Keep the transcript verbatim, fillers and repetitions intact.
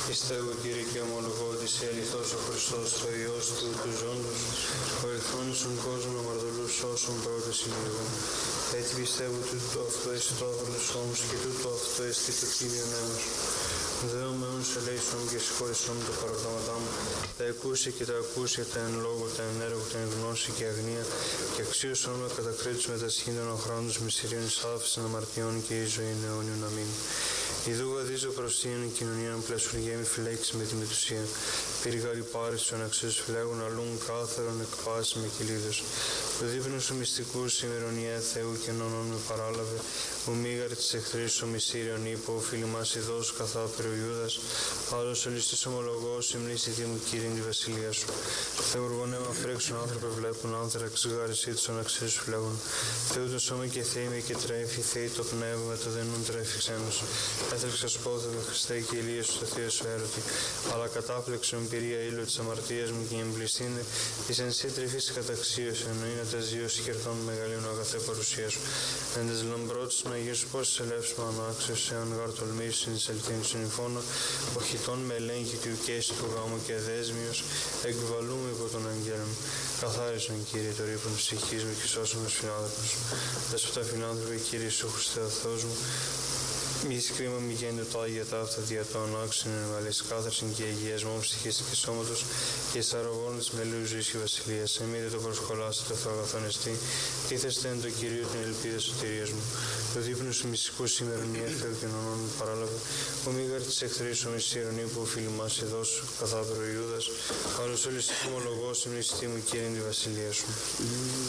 Πιστεύω, Κύριε, και ομολογώ ότι είσαι αληθώς ο Χριστός, ο Υιός του του ζώντος, ο ερθόνης των κόσμων αμαρτωλούς όσων πρώτες ημίγων. Έτσι πιστεύω τούτο αυτό εστί το άβολος ώμος και τούτο αυτό εστί το Κύριον αίμα σου. Δεόμενος ελέησον και συγχώρησον τα παραπτώματά μου, τα εκούσια και τα ακούσια, τα εν λόγω, τα εν έργο, τα εν γνώση και αγνία, και αξίωσον με κατακρίτους με τα σχήνων οχράντους μυστηρίων εις άφησαν αμαρτιών και η ζωή αιώνιον αμήν. Ιδού βαδίζω προστίον η κοινωνία πλέσουν γέμι φυλέξη με τη μετουσία. Πύργαρη πάρεις των αξίους φυλέγουν αλλούν κάθερον εκπάσει με κυλίδος. Το δείπνο σου μυστικού σήμερον ιέ Θεού και νονών με παράλαβε. Ο μήγαρ της εχθρής σου μυστήριον είπω, ο φίλοι μας ειδός καθά Ιούδας, άλλος ο ληστής ομολογός, υμνήστη Δήμου Κύριε τη βασιλεία σου. Θεουργονέμα φρέξουν άνθρωπε βλέπουν, άνθραξ γάρισή του αξίους φλέγουν. Θεού το σώμα και θεή με και τρέφει, θεή το πνεύμα, το δενούν τρέφει ξένος. Έθρεξα σπόθευε Χριστέ και ηλίες σου, θεία σου έρωτη. Αλλά κατάπλεξον πυρία ήλιο της αμαρτίας μου και εμπληστήνε, της εν σύ τρεφής καταξίωση, εννοεί τα ζύωση χερθών μεγαλείων αγαθέ παρουσία σου. Εν τες λαμπρότης με αγίου σου πόσες ελεύσουμε ανάξιος, εάν γάρ τολμήσουν εις ελθύνη συνυφώνα, οχητών με ελέγχη του ουκέσι του γάμου και δέσμιος, εκβαλούμε υπό των αγγέλων. Καθάρισον, Κύριε, το ρήπον της ψυχής μου και σώσον τους φιλάνθρωπους. Δέσποτα φιλάνθρωπε, Κύριε σου Χριστέ ο Θεός μου, μη σκρίμα μη γέννητο το Άγια Ταύτα δια το ανάξιον εν βαλής κάθαρσιν και υγείας μόμ ψυχής και σώματος και εις αρρωγών της μελούς ζωής και βασιλείας. Εμείτε το προσκολάστε το θεογαθόν εστί, τίθεστε εν το Κυρίο την ελπίδα σωτηρίας μου. Το δείπνο σου μυστικού σήμερον η Θεού και νονών μου παράλαβε. Ο μήγαρ της εχθρής ο μυστήρων είπε ο φίλοι μας εδώ σου καθάπερο Ιούδας, άλλος όλης της ομολογός υμνήστη μου Κύριε τη βασιλεία σου.